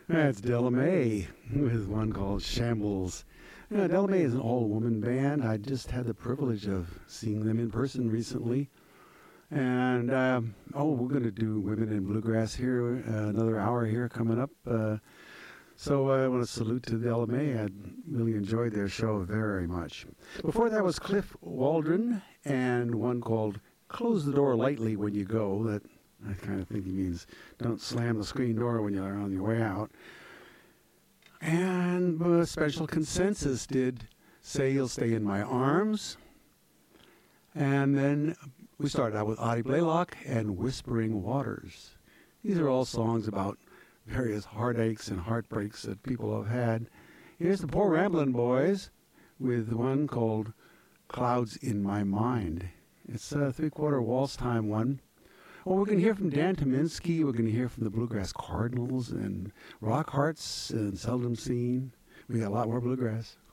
That's Della Mae with one called Shambles. Della Mae is an all-woman band. I just had the privilege of seeing them in person recently. And, we're going to do Women in Bluegrass here, another hour here coming up. So I want to salute to Della Mae. I really enjoyed their show very much. Before that was Cliff Waldron and one called Close the Door Lightly When You Go. That I kind of think he means don't slam the screen door when you're on your way out. And Special Consensus did Say You'll Stay in My Arms. And then we started out with Audie Blaylock and Whispering Waters. These are all songs about various heartaches and heartbreaks that people have had. Here's the Poor Ramblin' Boys with one called Clouds in My Mind. It's a three-quarter waltz time one. Well, we're going to hear from Dan Tominski. We're going to hear from the Bluegrass Cardinals and Rock Hearts and Seldom Seen. We got a lot more bluegrass.